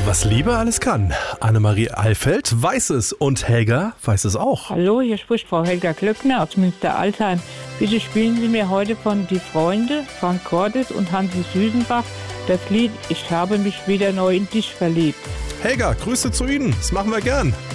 Was Liebe alles kann. Annemarie Alfeld weiß es und Helga weiß es auch. Hallo, hier spricht Frau Helga Klöckner aus Münster-Altheim. Bitte spielen Sie mir heute von Die Freunde, Frank Cordes und Hansi Südenbach das Lied Ich habe mich wieder neu in dich verliebt. Helga, Grüße zu Ihnen. Das machen wir gern.